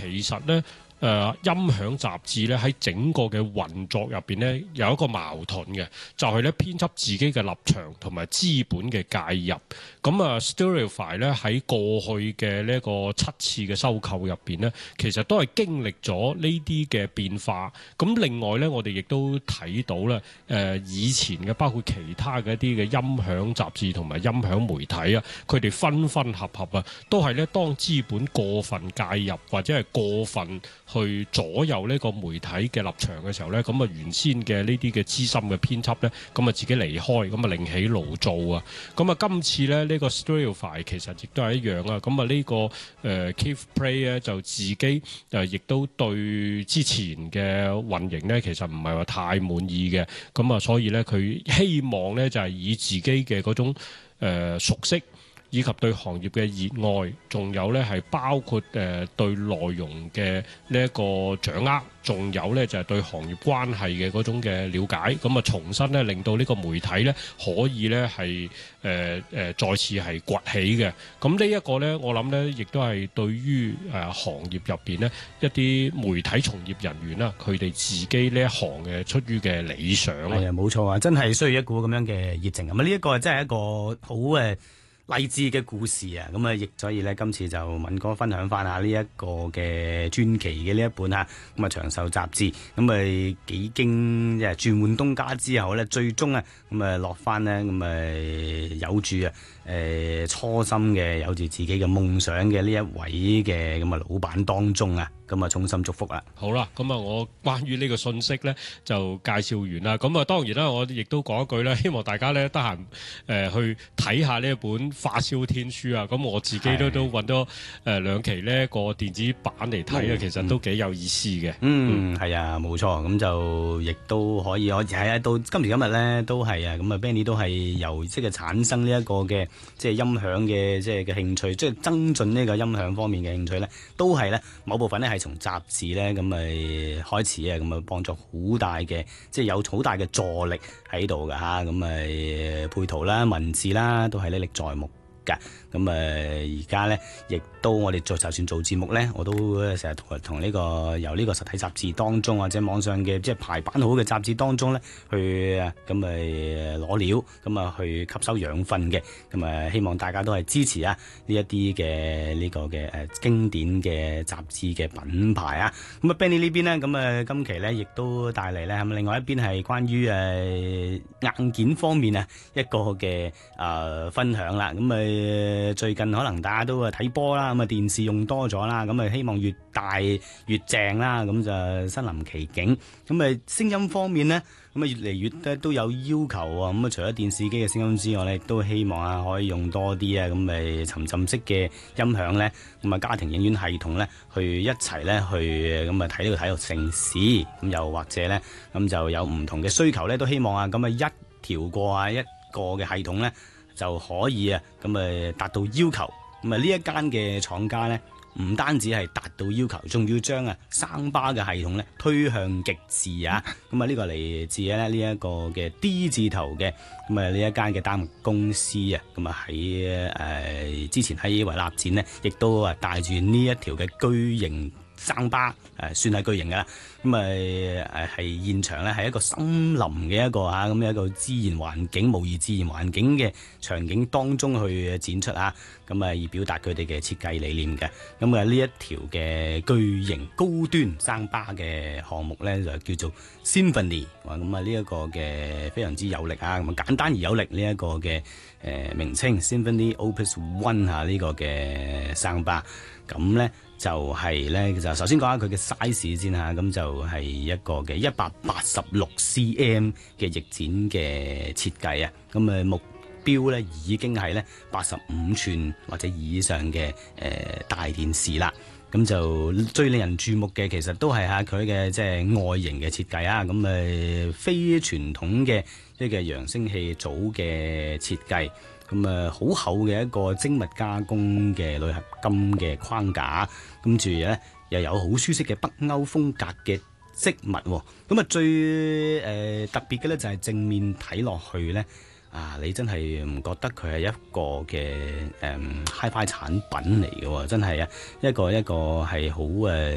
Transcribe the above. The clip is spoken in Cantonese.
其實咧。音響雜誌咧喺整個嘅運作入邊咧有一個矛盾嘅，就係咧編輯自己嘅立場同埋資本嘅介入。咁啊 Stereophile 咧喺過去嘅呢一個7次嘅收購入邊咧，其實都係經歷咗呢啲嘅變化。咁另外咧，我哋亦都睇到咧，以前嘅包括其他嘅一啲嘅音響雜誌同埋音響媒體啊，佢哋分分合合啊，都係咧當資本過分介入或者係過分去左右呢個媒體嘅立場嘅時候呢，咁啊原先嘅呢啲嘅資深嘅編輯呢，咁啊自己離開，咁啊另起爐灶啊。咁啊今次呢，呢個 Stereophile 其實亦都係一樣啊。咁啊呢個Keith Pray 咧就自己亦都對之前嘅運營呢，其實唔係話太滿意嘅。咁啊所以呢，佢希望呢，就係以自己嘅嗰種熟悉，以及對行業嘅熱愛，仲有咧係包括對內容嘅呢一個掌握，仲有咧就係對行業關係嘅嗰種嘅了解，咁啊重新咧令到呢個媒體咧可以咧係再次係崛起嘅。咁呢一個咧，我諗咧亦都係對於行業入邊呢一啲媒體從業人員啦，佢哋自己呢一行嘅出於嘅理想。 係啊，冇錯啊，真係需要一股咁樣嘅熱情。咁啊，呢一個真係一個好勵志嘅故事啊！咁啊，亦所以咧，今次就敏哥分享翻下呢一個嘅傳奇嘅呢一本嚇咁啊長壽雜誌。咁啊幾經轉換東家之後咧，最終啊咁啊落翻呢，咁啊有住初心嘅有住自己嘅夢想嘅呢一位嘅咁啊老闆當中啊，咁啊衷心祝福啦！ 好啦，咁啊我關於呢個信息咧就介紹完啦。咁啊當然啦，我亦都講一句啦，希望大家咧得閒去睇下呢一本發燒天書啊，咁我自己都揾咗2期呢個電子版嚟睇啊，其實都幾有意思嘅。 係啊，冇錯，咁就亦都可以，我係啊，到今時今日咧都係啊，咁啊 Benny 都係由即係產生呢一個嘅即係音響嘅即係嘅興趣，即係增進呢個音響方面嘅興趣咧，都係咧某部分咧係從雜誌咧咁開始啊，咁啊幫助好大嘅，即係有好大嘅助力喺度㗎嚇，咁配圖啦、文字啦都係歷歷在目。咁而家咧，亦都我哋就算做節目咧，我都成日同呢個由呢個實體雜誌當中或者網上嘅即係排版好嘅雜誌當中咧，去攞料，去吸收養分嘅。希望大家都係支持啊呢一啲嘅呢個嘅經典嘅雜誌嘅品牌啊。咁啊 Benny 呢邊咧，今期咧亦都帶嚟咧，咁另外一邊係關於硬件方面啊一個嘅分享啦。最近可能大家都睇波啦，電視用多咗啦，希望越大越正啦，咁就身臨其境。聲音方面呢，越嚟越都有要求啊。除咗電視機嘅聲音之外呢，亦都希望可以用多啲沉浸式嘅音響呢，家庭影院系統呢，去一齊呢去睇呢個體育盛事。又或者呢，就有唔同嘅需求呢，都希望一條過一個嘅系統呢，就可以達到要求。呢一間嘅廠家呢，唔單止係達到要求，仲要將生巴嘅系統呢推向極致啊！呢個嚟自呢一個嘅 D 字頭嘅呢一間嘅丹麥公司啊，喺之前喺維納展呢，亦都帶住呢一條嘅巨型生巴，算係巨型噶啦。係現場咧，係一個森林嘅一個咁一個自然環境，模擬自然環境嘅場景當中去展出以表達佢哋嘅設計理念嘅。呢一條嘅巨型高端生巴嘅項目咧，就叫做 Symphony。呢一個嘅非常之有力簡單而有力呢一個嘅名稱 Symphony Opus One 呢個嘅生巴。咁咧就係咧，就首先講下佢嘅 size 先咁就係一個嘅186cm 嘅翼展嘅設計啊。目標咧已經係咧85寸或者以上嘅大電視啦。咁就最令人注目嘅，其實都係佢嘅即係外形嘅設計啊。非傳統嘅一個揚聲器組嘅設計。好厚嘅一個精密加工嘅鋁合金嘅框架，跟住咧又有好舒適嘅北歐風格嘅飾物。最特別嘅咧就係正面睇落去咧，你真係唔覺得佢係一個嘅HiFi 產品嚟嘅，真係一個係好